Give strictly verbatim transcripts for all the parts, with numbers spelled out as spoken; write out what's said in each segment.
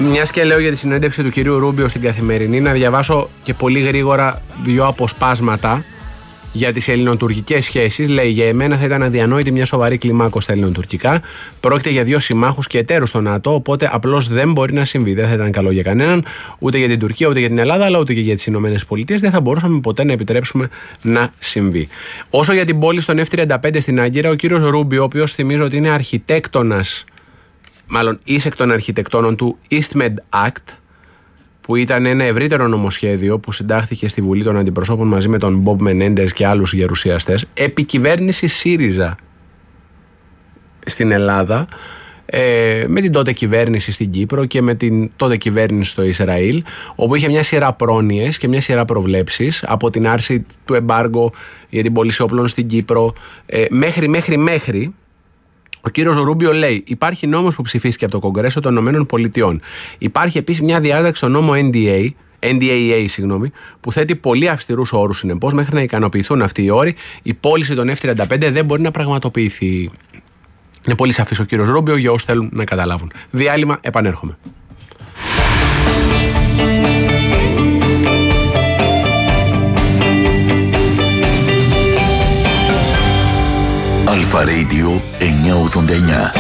Μιας και λέω για τη συνέντευξη του κυρίου Ρούμπιο στην Καθημερινή, να διαβάσω και πολύ γρήγορα δύο αποσπάσματα για τις ελληνοτουρκικές σχέσεις. Λέει: για εμένα θα ήταν αδιανόητη μια σοβαρή κλιμάκωση στα ελληνοτουρκικά. Πρόκειται για δύο συμμάχους και εταίρους στο ΝΑΤΟ, οπότε απλώς δεν μπορεί να συμβεί. Δεν θα ήταν καλό για κανέναν, ούτε για την Τουρκία, ούτε για την Ελλάδα, αλλά ούτε και για τις Ηνωμένες Πολιτείες. Δεν θα μπορούσαμε ποτέ να επιτρέψουμε να συμβεί. Όσο για την πόλη στον εφ τριάντα πέντε στην Άγκυρα, ο κύριος Ρούμπιο, ο οποίος θυμίζω ότι είναι αρχιτέκτονας, μάλλον ίσεκ των αρχιτεκτόνων του EastMed Act, που ήταν ένα ευρύτερο νομοσχέδιο που συντάχθηκε στη Βουλή των Αντιπροσώπων μαζί με τον Μπομπ Μενέντες και άλλους γερουσιαστές, επί κυβέρνηση ΣΥΡΙΖΑ στην Ελλάδα, ε, με την τότε κυβέρνηση στην Κύπρο και με την τότε κυβέρνηση στο Ισραήλ, όπου είχε μια σειρά πρόνοιες και μια σειρά προβλέψεις, από την άρση του εμπάργου για την πώληση όπλων στην Κύπρο, ε, μέχρι μέχρι μέχρι ο κύριος Ρούμπιο λέει: υπάρχει νόμος που ψηφίστηκε από το Κογκρέσο των Ηνωμένων Πολιτειών. Υπάρχει επίσης μια διάταξη στο νόμο N D A, N D A A, συγγνώμη, που θέτει πολύ αυστηρούς όρους. Συνεπώς, μέχρι να ικανοποιηθούν αυτοί οι όροι, η πώληση των εφ τριάντα πέντε δεν μπορεί να πραγματοποιηθεί. Είναι πολύ σαφής ο κύριος Ρούμπιο για όσους θέλουν να καταλάβουν. Διάλειμμα, επανέρχομαι. Αλφα Radio εννιακόσια ογδόντα εννιά.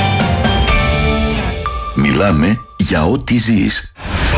Μιλάμε για ό,τι ζεις.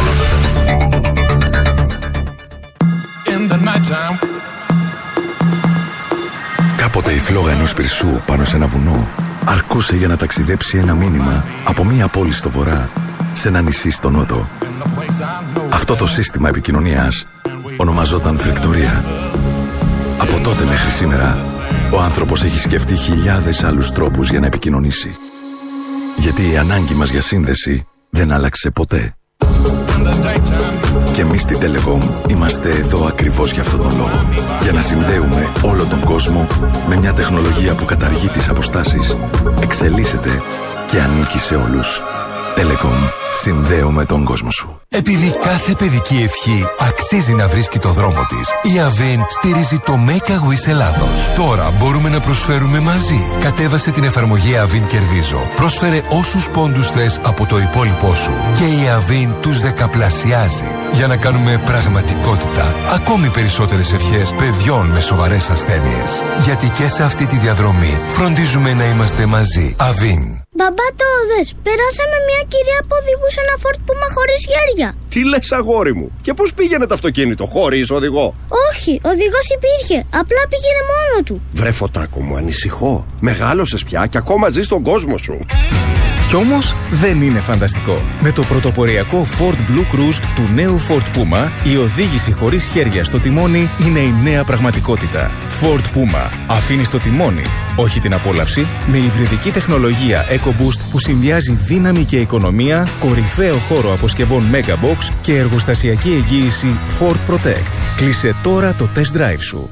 Κάποτε η φλόγα ενός πυρσού πάνω σε ένα βουνό αρκούσε για να ταξιδέψει ένα μήνυμα από μία πόλη στο βορρά σε ένα νησί στο νότο. Αυτό το σύστημα επικοινωνίας ονομαζόταν φρικτορία. Από τότε μέχρι σήμερα, ο άνθρωπος έχει σκεφτεί χιλιάδες άλλους τρόπους για να επικοινωνήσει. Γιατί η ανάγκη μας για σύνδεση δεν άλλαξε ποτέ. Και εμείς στη Telecom είμαστε εδώ ακριβώς για αυτόν τον λόγο. Για να συνδέουμε όλο τον κόσμο με μια τεχνολογία που καταργεί τις αποστάσεις, εξελίσσεται και ανήκει σε όλους. Telecom. Συνδέουμε τον κόσμο σου. Επειδή κάθε παιδική ευχή αξίζει να βρίσκει το δρόμο της, η Avin στηρίζει το Make a Wish Ελλάδος. Τώρα μπορούμε να προσφέρουμε μαζί. Κατέβασε την εφαρμογή Avin Κερδίζω. Πρόσφερε όσους πόντους θες από το υπόλοιπό σου και η Avin τους δεκαπλασιάζει. Για να κάνουμε πραγματικότητα ακόμη περισσότερες ευχές παιδιών με σοβαρές ασθένειες. Γιατί και σε αυτή τη διαδρομή φροντίζουμε να είμαστε μαζί. Avin. Μπαμπά, το δες, περάσαμε μια κυρία που οδηγούσε ένα Ford Puma χωρίς χέρια. Τι λες, αγόρι μου? Και πώς πήγαινε το αυτοκίνητο, χωρίς οδηγό? Όχι, οδηγός υπήρχε, απλά πήγαινε μόνο του. Βρε φωτάκο μου, ανησυχώ. Μεγάλωσες πια και ακόμα ζεις στον κόσμο σου. Κι όμως δεν είναι φανταστικό. Με το πρωτοποριακό Ford Blue Cruise του νέου Ford Puma, η οδήγηση χωρίς χέρια στο τιμόνι είναι η νέα πραγματικότητα. Ford Puma. Αφήνει το τιμόνι, όχι την απόλαυση, με υβριδική τεχνολογία EcoBoost που συνδυάζει δύναμη και οικονομία, κορυφαίο χώρο αποσκευών Megabox και εργοστασιακή εγγύηση Ford Protect. Κλείσε τώρα το test drive σου.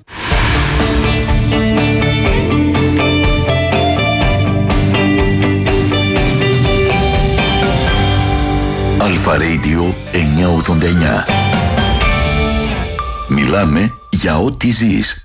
Αλφα Radio εννιακόσια ογδόντα εννιά. Μιλάμε για ό,τι ζεις.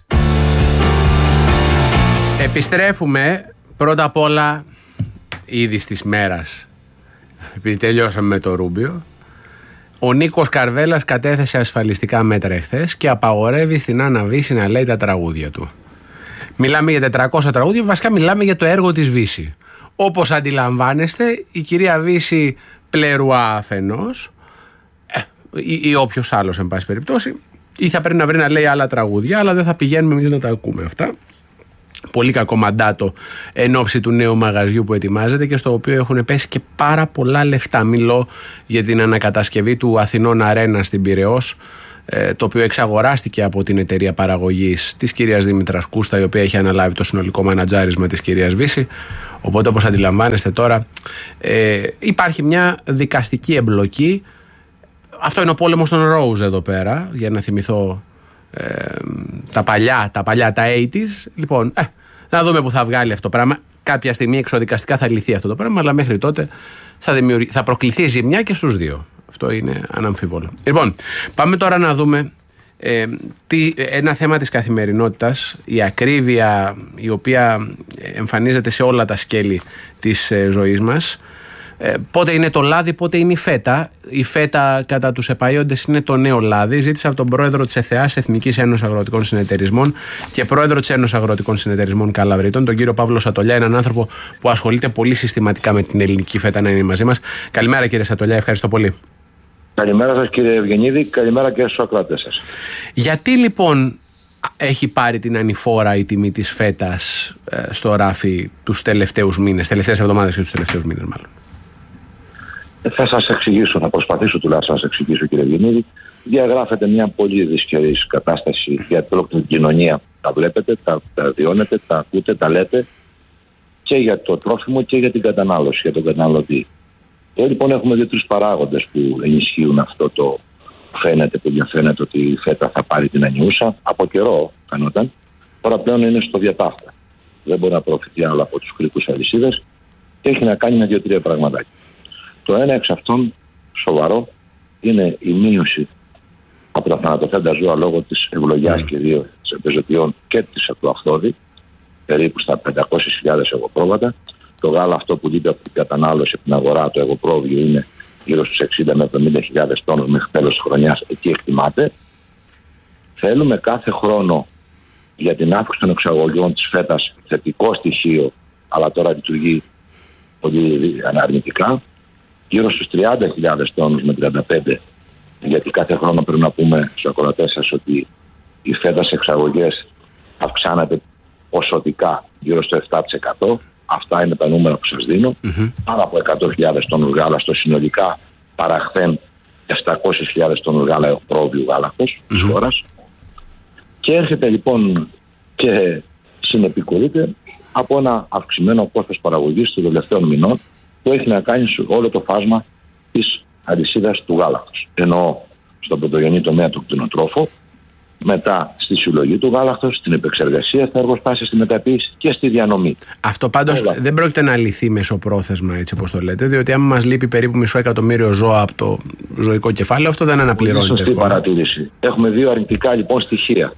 Επιστρέφουμε πρώτα απ' όλα ήδη της μέρας, επειδή τελειώσαμε με το Ρούμπιο. Ο Νίκος Καρβέλας κατέθεσε ασφαλιστικά μέτρα εχθές και απαγορεύει στην Άννα Βύση να λέει τα τραγούδια του. Μιλάμε για τετρακόσια τραγούδια, βασικά μιλάμε για το έργο της Βύση. Όπως αντιλαμβάνεστε, η κυρία Βύση πλερουά αφενός, ε, ή, ή όποιος άλλος εν πάση περιπτώσει, ή θα πρέπει να βρει να λέει άλλα τραγούδια, αλλά δεν θα πηγαίνουμε εμείς να τα ακούμε αυτά. Πολύ κακό μαντάτο εν ώψη του νέου μαγαζιού που ετοιμάζεται και στο οποίο έχουν πέσει και πάρα πολλά λεφτά. Μιλώ για την ανακατασκευή του Αθηνών Αρένα στην Πειραιώς, ε, το οποίο εξαγοράστηκε από την εταιρεία παραγωγής της κυρίας Δήμητρας Κούστα, η οποία έχει αναλάβει το συνολικό μανατζάρισμα της κυρίας Βύση. Οπότε, όπως αντιλαμβάνεστε τώρα, ε, υπάρχει μια δικαστική εμπλοκή. Αυτό είναι ο πόλεμος των Rose εδώ πέρα, για να θυμηθώ ε, τα παλιά, τα παλιά, τα ογδόντα. Λοιπόν, ε, να δούμε που θα βγάλει αυτό το πράγμα. Κάποια στιγμή εξοδικαστικά θα λυθεί αυτό το πράγμα, αλλά μέχρι τότε θα, δημιουργη... θα προκληθεί ζημιά και στους δύο. Αυτό είναι αναμφίβολο. Λοιπόν, πάμε τώρα να δούμε ε, τι, ένα θέμα της καθημερινότητας, η ακρίβεια η οποία εμφανίζεται σε όλα τα σκέλη της ε, ζωής μας. Ε, πότε είναι το λάδι, πότε είναι η φέτα. Η φέτα κατά τους επαΐοντες είναι το νέο λάδι. Ζήτησα από τον πρόεδρο της ΕΘΕΑΣ, Εθνικής Ένωσης Αγροτικών Συνεταιρισμών, και πρόεδρο της Ένωσης Αγροτικών Συνεταιρισμών Καλαβριτών, τον κύριο Παύλο Σατολιά, έναν άνθρωπο που ασχολείται πολύ συστηματικά με την ελληνική φέτα, να είναι μαζί μας. Καλημέρα κύριε Σατολιά, ευχαριστώ πολύ. Καλημέρα σας κύριε Ευγενίδη, καλημέρα και στους ακροατές σας. Γιατί λοιπόν έχει πάρει την ανηφόρα η τιμή της φέτας ε, στο ράφι τους τελευταίους μήνες, τελευταίες εβδομάδες και τους τελευταίους μήνες μάλλον? Θα σας εξηγήσω, θα προσπαθήσω τουλάχιστον να σας εξηγήσω κύριε Ευγενίδη. Διαγράφεται μια πολύ δύσκολη κατάσταση για την κοινωνία. Τα βλέπετε, τα, τα βιώνετε, τα ακούτε, τα λέτε και για το τρόφιμο και για την κατανάλωση, για τον καταναλωτή. Εδώ λοιπόν έχουμε δύο-τρεις παράγοντες που ενισχύουν αυτό το φαίνεται, που διαφαίνεται ότι η φέτα θα πάρει την ανιούσα. Από καιρό κανόταν. Τώρα πλέον είναι στο διατάφτα. Δεν μπορεί να προωθηθεί άλλο από τους κρίκους αλυσίδες και έχει να κάνει με δύο-τρία πραγματάκια. Το ένα εξ αυτών, σοβαρό, είναι η μείωση από τα θανατοφέντα ζώα λόγω της ευλογιάς mm. κυρίως της επιζωτιών και της του αυθόδη, περίπου στα πεντακόσιες χιλιάδες εγωπρόβατα. Το γάλα αυτό που δείτε από την κατανάλωση από την αγορά, το εγωπρόβιο, είναι γύρω στους εξήντα με εβδομήντα χιλιάδες τόνους μέχρι τέλος της χρονιάς, εκεί εκτιμάται. Θέλουμε κάθε χρόνο για την αύξηση των εξαγωγών της φέτας θετικό στοιχείο, αλλά τώρα λειτουργεί πολύ αρνητικά, γύρω στους τριάντα χιλιάδες τόνους με τριάντα πέντε, γιατί κάθε χρόνο πρέπει να πούμε στους ακροατές σας ότι η φέτα σε εξαγωγές αυξάνεται ποσοτικά γύρω στο επτά τοις εκατό. Αυτά είναι τα νούμερα που σας δίνω. Mm-hmm. Πάνω από εκατό χιλιάδες τόνους γάλα στο συνολικά παραχθέν επτακόσιες χιλιάδες τόνους γάλα πρόβειου γάλακτος mm-hmm. της χώρας. Και έρχεται λοιπόν και συνεπικουρείται από ένα αυξημένο κόστος παραγωγής των τελευταίων μηνών που έχει να κάνει σε όλο το φάσμα της αλυσίδας του γάλακτος. Εννοώ στον πρωτογενή τομέα του κτηνοτρόφου, μετά στη συλλογή του γάλακτος, στην επεξεργασία, στα εργοστάσια, στη μεταποίηση και στη διανομή. Αυτό πάντως Όλα. δεν πρόκειται να λυθεί μεσοπρόθεσμα, έτσι όπως το λέτε, διότι άμα μας λείπει περίπου μισό εκατομμύριο ζώα από το ζωικό κεφάλαιο, αυτό δεν αναπληρώνεται. Σωστή παρατήρηση. Έχουμε δύο αρνητικά λοιπόν στοιχεία.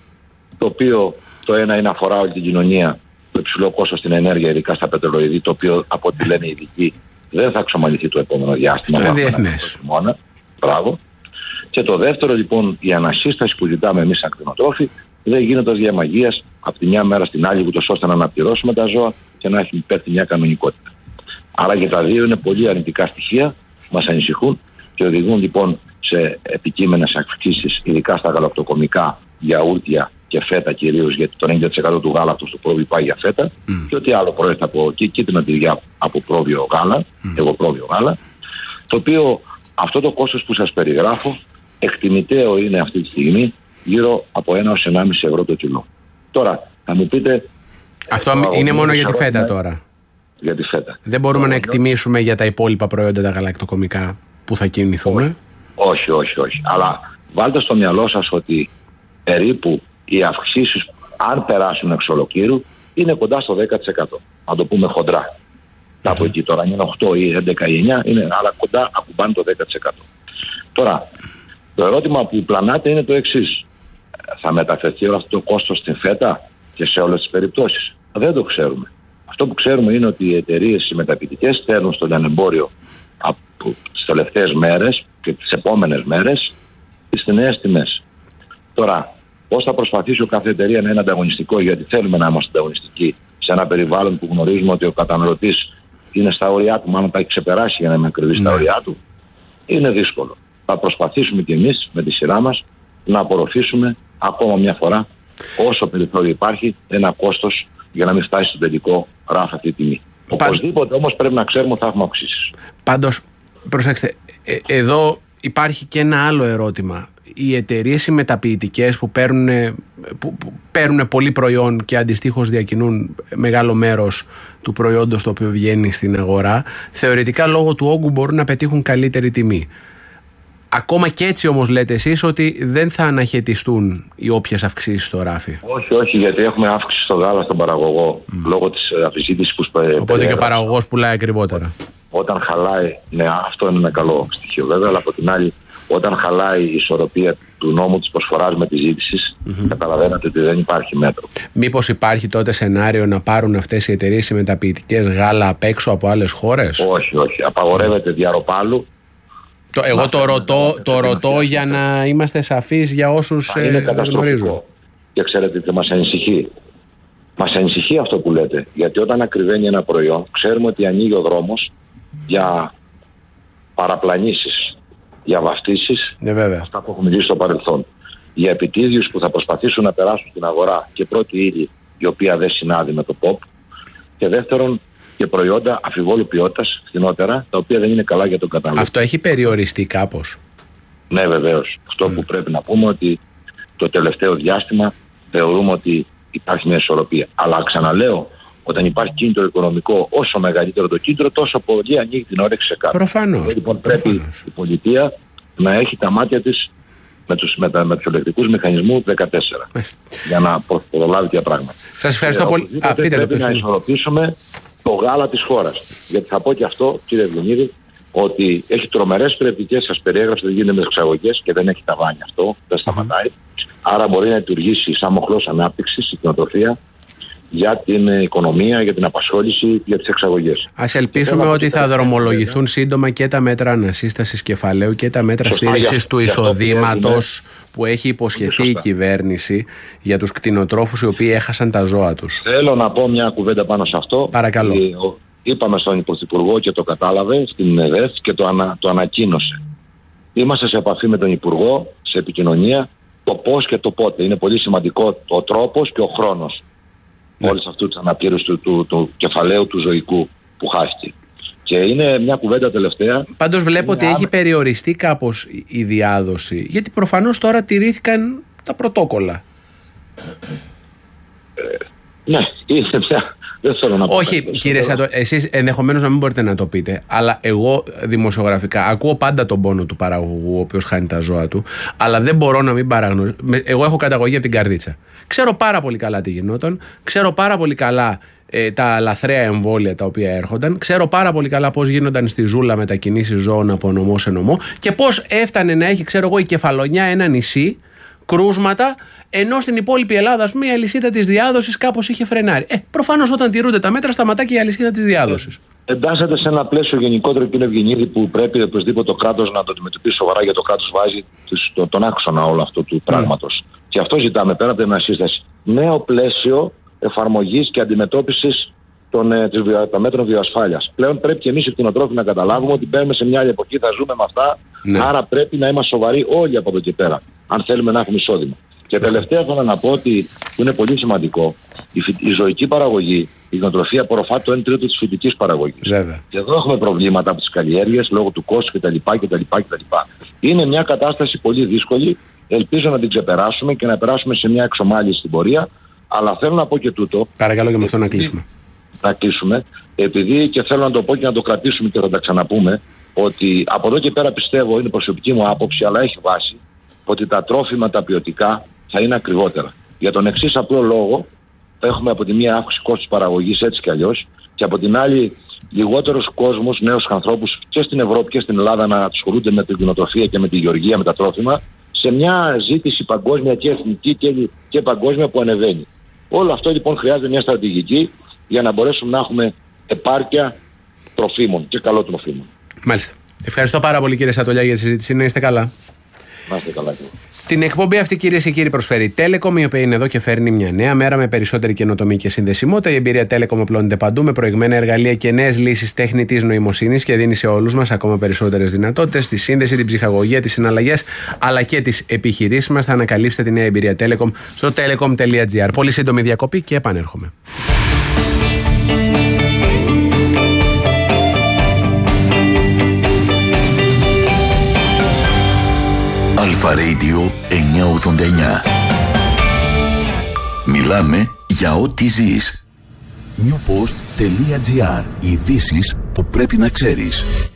Το οποίο το ένα είναι αφορά όλη την κοινωνία, το υψηλό κόστος στην ενέργεια, ειδικά στα πετρελοειδή, το οποίο από ό,τι λένε οι ειδικοί δεν θα εξομαλυνθεί το επόμενο διάστημα. Είναι διεθνές. Μπράβο. Και το δεύτερο λοιπόν, η ανασύσταση που ζητάμε εμείς σαν κτηνοτρόφοι δεν γίνεται ως διαμαγείας από τη μια μέρα στην άλλη, ούτως ώστε να αναπληρώσουμε τα ζώα και να έχει πέφτει μια κανονικότητα. Άρα και τα δύο είναι πολύ αρνητικά στοιχεία, μας ανησυχούν και οδηγούν λοιπόν σε επικείμενες αυξήσεις, ειδικά στα γαλακτοκομικά, γιαούρτια και φέτα κυρίως, γιατί το ενενήντα τοις εκατό του γάλακτος του πρόβειου πάει για φέτα mm. και ό,τι άλλο προέρχεται από εκεί, κίτρινα τυριά από πρόβειο γάλα, mm. εγωπρόβειο γάλα, το οποίο αυτό το κόστος που σας περιγράφω εκτιμητέο είναι αυτή τη στιγμή γύρω από ένα έως ενάμιση ευρώ το κιλό. Τώρα θα μου πείτε... Αυτό ε, είναι μόνο για τη φέτα είναι... τώρα. Για τη φέτα. Δεν μπορούμε να εκτιμήσουμε για τα υπόλοιπα προϊόντα τα γαλακτοκομικά που θα κινηθούμε. Όχι, όχι, όχι. Αλλά βάλτε στο μυαλό σας ότι περίπου οι αυξήσεις, αν περάσουν εξ ολοκλήρου, είναι κοντά στο δέκα τοις εκατό. Να το πούμε χοντρά. Mm-hmm. Από εκεί τώρα είναι οκτώ ή έντεκα ή εννιά, είναι, αλλά κοντά ακουμπάνε το δέκα τοις εκατό. Τώρα, το ερώτημα που πλανάται είναι το εξής. Θα μεταφερθεί όλο αυτό το κόστος στην φέτα και σε όλες τις περιπτώσεις? Δεν το ξέρουμε. Αυτό που ξέρουμε είναι ότι οι εταιρείες οι μεταποιητικές στέλνουν στο λιανεμπόριο από τις τελευταίες μέρες και τις επόμενες μέρες τις νέες τιμές. Τώρα, πώς θα προσπαθήσει ο κάθε εταιρεία να είναι ανταγωνιστικό, γιατί θέλουμε να είμαστε ανταγωνιστικοί σε ένα περιβάλλον που γνωρίζουμε ότι ο καταναλωτής είναι στα όρια του, μάλλον τα έχει ξεπεράσει για να είμαι ακριβής στα όρια του, είναι δύσκολο. Θα προσπαθήσουμε κι εμείς με τη σειρά μας να απορροφήσουμε ακόμα μια φορά, όσο περιθώριο υπάρχει, ένα κόστος για να μην φτάσει στο τελικό ράφι αυτή τη τιμή. Πα... Οπωσδήποτε όμως πρέπει να ξέρουμε ότι θα έχουμε αυξήσεις. Πάντως, προσέξτε, ε, εδώ υπάρχει και ένα άλλο ερώτημα. Οι εταιρείες οι μεταποιητικές που παίρνουν, που, που παίρνουν πολύ προϊόν και αντιστοίχως διακινούν μεγάλο μέρος του προϊόντος το οποίο βγαίνει στην αγορά, θεωρητικά λόγω του όγκου μπορούν να πετύχουν καλύτερη τιμή. Ακόμα και έτσι όμως λέτε εσείς ότι δεν θα αναχαιτιστούν οι όποιες αυξήσεις στο ράφι. Όχι, όχι, γιατί έχουμε αύξηση στο γάλα στον παραγωγό mm. λόγω της αμφισβήτησης που σπέρνει. Οπότε και ο παραγωγός πουλάει ακριβότερα. Όταν χαλάει, ναι, αυτό είναι ένα καλό στοιχείο βέβαια, αλλά από την άλλη Όταν χαλάει η ισορροπία του νόμου της προσφοράς με τη ζήτηση, mm-hmm. καταλαβαίνετε ότι δεν υπάρχει μέτρο. Μήπως υπάρχει τότε σενάριο να πάρουν αυτές οι εταιρείες οι μεταποιητικές γάλα απ' έξω από άλλες χώρες? Όχι, όχι. Απαγορεύεται διαρροπάλου. Το, εγώ το ρωτώ, το ρωτώ για να είμαστε σαφείς για όσους δεν γνωρίζουν. Και ξέρετε τι μας ανησυχεί. Μας ανησυχεί αυτό που λέτε. Γιατί όταν ακριβένει ένα προϊόν, ξέρουμε ότι ανοίγει ο δρόμος για παραπλανήσεις, για βαφτίσεις, ναι, βέβαια. Αυτά που έχουμε μιλήσει στο παρελθόν. Για επιτίδιους που θα προσπαθήσουν να περάσουν στην αγορά και πρώτη ύλη η οποία δεν συνάδει με το ποπ. Και δεύτερον, και προϊόντα αφιβόλου ποιότητας, φθηνότερα, τα οποία δεν είναι καλά για τον καταναλωτή. Αυτό έχει περιοριστεί κάπως? Ναι, βεβαίως. Αυτό mm. που πρέπει να πούμε ότι το τελευταίο διάστημα θεωρούμε ότι υπάρχει μια ισορροπία. Αλλά ξαναλέω, όταν υπάρχει κίνητρο οικονομικό, όσο μεγαλύτερο το κίνητρο, τόσο πολύ ανοίγει την όρεξη σε κάποιον. Προφανώς. Λοιπόν, πρέπει η πολιτεία να έχει τα μάτια της με τους, με τα, με τους ελεκτρικούς μηχανισμούς δεκατέσσερα. Μάλιστα. Για να προλάβει τέτοια πράγματα. Σας ευχαριστώ πολύ. Α, πείτε πρέπει το να ισορροπήσουμε το γάλα της χώρας. Γιατί θα πω και αυτό, κύριε Ευγενίδη, ότι έχει τρομερές προεπτικές, σας περιέγραψα, δεν γίνεται με τις εξαγωγές και δεν έχει ταβάνι αυτό, δεν σταματάει. Mm-hmm. Άρα μπορεί να λειτουργήσει σαν μοχλός ανάπτυξης η κτηνοτροφία για την οικονομία, για την απασχόληση, για τις εξαγωγές. Ας ελπίσουμε ότι θα δρομολογηθούν σύντομα και τα μέτρα ανασύστασης κεφαλαίου και τα μέτρα στήριξης του εισοδήματος που έχει υποσχεθεί η κυβέρνηση για τους κτηνοτρόφους οι οποίοι έχασαν τα ζώα τους. Θέλω να πω μια κουβέντα πάνω σε αυτό. Παρακαλώ. Είπαμε στον Πρωθυπουργό και το κατάλαβε στην ΕΔΕΘ και το, ανα, το ανακοίνωσε. Είμαστε σε επαφή με τον Υπουργό, σε επικοινωνία, το πώς και το πότε. Είναι πολύ σημαντικό ο τρόπος και ο χρόνος. Ναι. Όλες αυτού τις αναπήρους του, του, του κεφαλαίου του ζωικού που χάστηκε. Και είναι μια κουβέντα τελευταία. Πάντως βλέπω ότι άμε... έχει περιοριστεί κάπως η διάδοση. Γιατί προφανώς τώρα τηρήθηκαν τα πρωτόκολλα. Ε, ναι, είναι μια... Δεν θέλω να πω. Όχι, κάτι, κύριε Σατο, εσείς ενδεχομένως να μην μπορείτε να το πείτε, αλλά εγώ δημοσιογραφικά ακούω πάντα τον πόνο του παραγωγού, ο οποίος χάνει τα ζώα του, αλλά δεν μπορώ να μην παραγνωρίσω. Εγώ έχω καταγωγή από την Καρδίτσα. Ξέρω πάρα πολύ καλά τι γινόταν, ξέρω πάρα πολύ καλά ε, τα λαθρέα εμβόλια τα οποία έρχονταν, ξέρω πάρα πολύ καλά πώς γίνονταν στη Ζούλα μετακινήσεις ζώων από νομό σε νομό και πώς έφτανε να έχει, ξέρω εγώ, η Κεφαλονιά ένα νησί. Κρούσματα, ενώ στην υπόλοιπη Ελλάδα, ας πούμε, η αλυσίδα της διάδοσης κάπως είχε φρενάρει. Ε, προφανώς όταν τηρούνται τα μέτρα, σταματά και η αλυσίδα της διάδοσης. Ε, εντάσσεται σε ένα πλαίσιο γενικότερο, κύριε Ευγενίδη, που πρέπει οπωσδήποτε το κράτος να το αντιμετωπίσει σοβαρά, γιατί το κράτος βάζει το, τον άξονα όλο αυτού του mm. πράγματος. Και αυτό ζητάμε πέρα από την ασύσταση. Νέο πλαίσιο εφαρμογής και αντιμετώπισης των, ε, της, των μέτρων βιοασφάλειας. Πλέον πρέπει και εμείς οι κτηνοτρόφοι να καταλάβουμε ότι μπαίνουμε σε μια άλλη εποχή, θα ζούμε με αυτά. Ναι. Άρα πρέπει να είμαστε σοβαροί όλοι από εδώ και πέρα, αν θέλουμε να έχουμε εισόδημα. Και τελευταία θέλω να πω ότι είναι πολύ σημαντικό. Η, η ζωική παραγωγή, η κτηνοτροφία απορροφά το ένα τρίτο της φυτικής παραγωγής. Βέβαια. Και εδώ έχουμε προβλήματα από τις καλλιέργειες λόγω του κόστου κτλ. κτλ, κτλ. Είναι μια κατάσταση πολύ δύσκολη. Ελπίζω να την ξεπεράσουμε και να περάσουμε σε μια εξομάλυνση στην πορεία. Αλλά θέλω να πω και τούτο. Παρακαλώ και με αυτό να κλείσουμε. Να κλείσουμε. Επειδή και θέλω να το πω και να το κρατήσουμε και θα τα ξαναπούμε. Ότι από εδώ και πέρα πιστεύω, είναι προσωπική μου άποψη, αλλά έχει βάση, ότι τα τρόφιμα τα ποιοτικά θα είναι ακριβότερα. Για τον εξής απλό λόγο, θα έχουμε από τη μία αύξηση κόστους παραγωγής έτσι κι αλλιώς, και από την άλλη λιγότερους κόσμους, νέους ανθρώπους και στην Ευρώπη και στην Ελλάδα να ασχολούνται με την κτηνοτροφία και με τη γεωργία, με τα τρόφιμα, σε μια ζήτηση παγκόσμια και εθνική και, και παγκόσμια που ανεβαίνει. Όλο αυτό λοιπόν χρειάζεται μια στρατηγική για να μπορέσουμε να έχουμε επάρκεια τροφίμων και καλό τροφίμων. Μάλιστα. Ευχαριστώ πάρα πολύ, κύριε Σατολιά, για τη συζήτηση. Να είστε καλά. Να είστε καλά, κύριε. Την εκπομπή αυτή, κυρίες και κύριοι, προσφέρει η Telecom, η οποία είναι εδώ και φέρνει μια νέα μέρα με περισσότερη καινοτομία και συνδεσιμότητα. Η εμπειρία Telecom απλώνεται παντού με προηγμένα εργαλεία και νέες λύσεις τεχνητής νοημοσύνης και δίνει σε όλους μας ακόμα περισσότερες δυνατότητες στη σύνδεση, την ψυχαγωγία, τις συναλλαγές αλλά και τις επιχειρήσεις μας. Θα ανακαλύψετε τη νέα εμπειρία Telecom στο telecom τελεία gr. Πολύ σύντομη διακοπή και επανέρχομαι. Αλφα Radio εννιακόσια ογδόντα εννιά. Μιλάμε για ό,τι ζεις. νιου ποστ τελεία τζι άρ. Ειδήσεις που πρέπει να ξέρεις.